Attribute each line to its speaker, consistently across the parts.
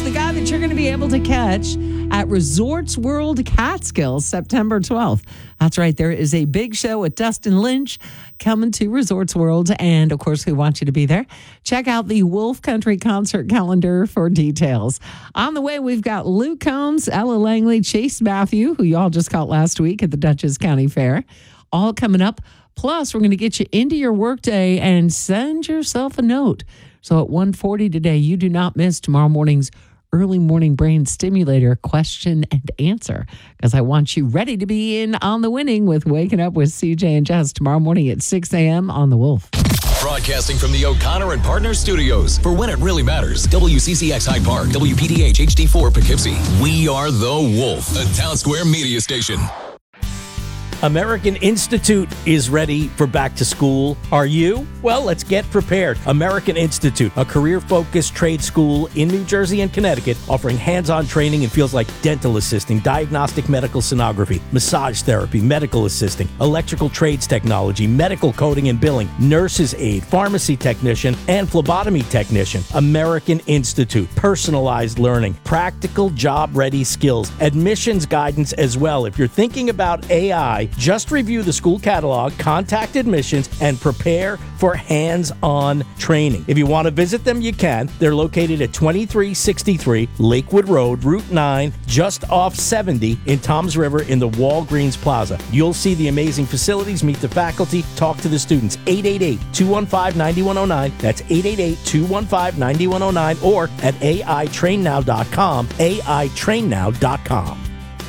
Speaker 1: the guy that you're going to be able to catch at Resorts World Catskills September 12th. That's right. There is a big show with Dustin Lynch coming to Resorts World. And of course, we want you to be there. Check out the Wolf Country concert calendar for details. On the way, we've got Luke Combs, Ella Langley, Chase Matthew, who you all just caught last week at the Dutchess County Fair. All coming up. Plus, we're going to get you into your workday and send yourself a note. So at 1:40 today, you do not miss tomorrow morning's early morning brain stimulator question and answer, because I want you ready to be in on the winning with Waking Up with CJ and Jess tomorrow morning at 6 a.m. on The Wolf.
Speaker 2: Broadcasting from the O'Connor and Partners Studios for When It Really Matters. WCCX Hyde Park, WPDH HD4 Poughkeepsie. We are The Wolf, a Town Square media station.
Speaker 3: American Institute is ready for back to school. Are you? Well, let's get prepared. American Institute, a career-focused trade school in New Jersey and Connecticut, offering hands-on training in fields like dental assisting, diagnostic medical sonography, massage therapy, medical assisting, electrical trades technology, medical coding and billing, nurse's aide, pharmacy technician, and phlebotomy technician. American Institute, personalized learning, practical job-ready skills, admissions guidance as well. If you're thinking about AI, just review the school catalog, contact admissions, and prepare for hands-on training. If you want to visit them, you can. They're located at 2363 Lakewood Road, Route 9, just off 70 in Toms River in the Walgreens Plaza. You'll see the amazing facilities, meet the faculty, talk to the students. 888-215-9109. That's 888-215-9109 or at AITrainNow.com, AITrainNow.com.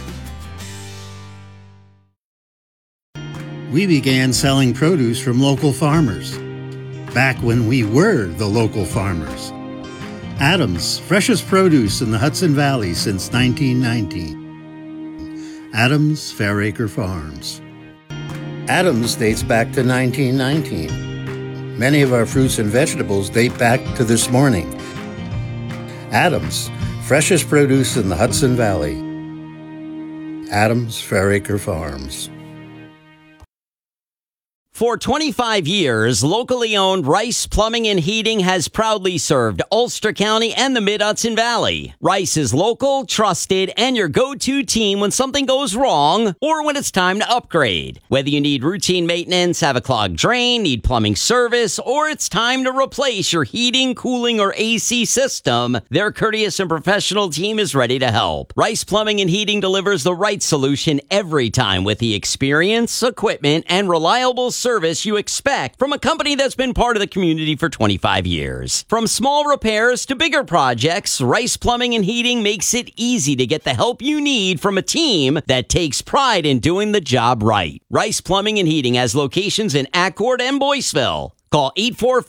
Speaker 4: We began selling produce from local farmers, back when we were the local farmers. Adams, freshest produce in the Hudson Valley since 1919. Adams Fairacre Farms. Adams dates back to 1919. Many of our fruits and vegetables date back to this morning. Adams, freshest produce in the Hudson Valley. Adams Fairacre Farms.
Speaker 5: For 25 years, locally owned Rice Plumbing and Heating has proudly served Ulster County and the Mid-Hudson Valley. Rice is local, trusted, and your go-to team when something goes wrong or when it's time to upgrade. Whether you need routine maintenance, have a clogged drain, need plumbing service, or it's time to replace your heating, cooling, or AC system, their courteous and professional team is ready to help. Rice Plumbing and Heating delivers the right solution every time with the experience, equipment, and reliable service you expect from a company that's been part of the community for 25 years. From small repairs to bigger projects, Rice Plumbing and Heating makes it easy to get the help you need from a team that takes pride in doing the job right. Rice Plumbing and Heating has locations in Accord and Boyceville. Call 844